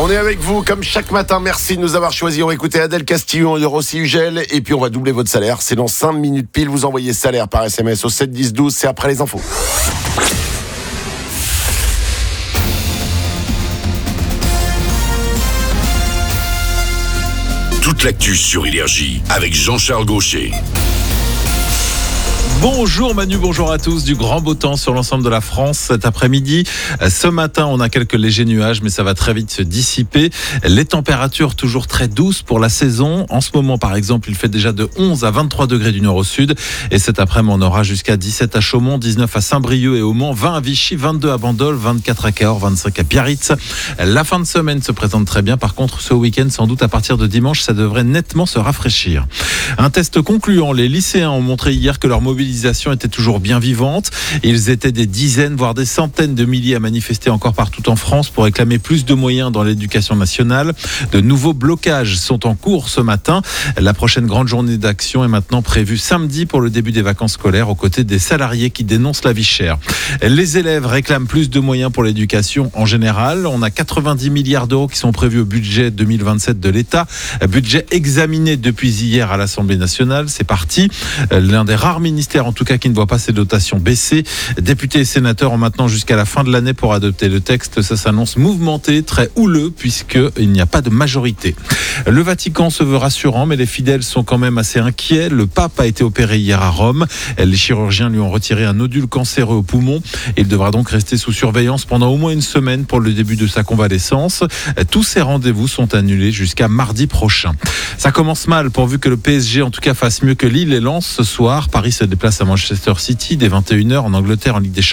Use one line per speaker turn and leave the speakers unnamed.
On est avec vous comme chaque matin. Merci de nous avoir choisis. On va écouter Adèle Castillon, il y aura aussi Ugel et puis on va doubler votre salaire. C'est dans 5 minutes pile. Vous envoyez salaire par SMS au 7 10 12. C'est après les infos.
Toute l'actu sur Énergie avec Jean-Charles Gaucher.
Bonjour Manu, bonjour à tous. Du grand beau temps sur l'ensemble de la France cet après-midi. Ce matin, on a quelques légers nuages, mais ça va très vite se dissiper. Les températures toujours très douces pour la saison. En ce moment, par exemple, il fait déjà de 11 à 23 degrés du nord au sud. Et cet après-midi, on aura jusqu'à 17 à Chaumont, 19 à Saint-Brieuc et au Mans, 20 à Vichy, 22 à Bandol, 24 à Cahors, 25 à Biarritz. La fin de semaine se présente très bien. Par contre, ce week-end, sans doute à partir de dimanche, ça devrait nettement se rafraîchir. Un test concluant. Les lycéens ont montré hier que leur mobilisation était toujours bien vivante. Ils étaient des dizaines, voire des centaines de milliers à manifester encore partout en France pour réclamer plus de moyens dans l'éducation nationale. De nouveaux blocages sont en cours ce matin. La prochaine grande journée d'action est maintenant prévue samedi pour le début des vacances scolaires aux côtés des salariés qui dénoncent la vie chère. Les élèves réclament plus de moyens pour l'éducation en général. On a 90 milliards d'euros qui sont prévus au budget 2027 de l'État. Budget examiné depuis hier à l'Assemblée nationale. C'est parti. L'un des rares ministères en tout cas qui ne voit pas ses dotations baisser. Députés et sénateurs ont maintenant jusqu'à la fin de l'année pour adopter le texte. Ça s'annonce mouvementé, très houleux puisqu'il n'y a pas de majorité. Le Vatican se veut rassurant, mais les fidèles sont quand même assez inquiets. Le pape a été opéré hier à Rome. Les chirurgiens lui ont retiré un nodule cancéreux au poumon. Il devra donc rester sous surveillance pendant au moins une semaine pour le début de sa convalescence. Tous ces rendez-vous sont annulés jusqu'à mardi prochain. Ça commence mal pourvu que le PSG en tout cas fasse mieux que Lille et Lens ce soir. Paris se déplace à Manchester City dès 21h en Angleterre en Ligue des Champions.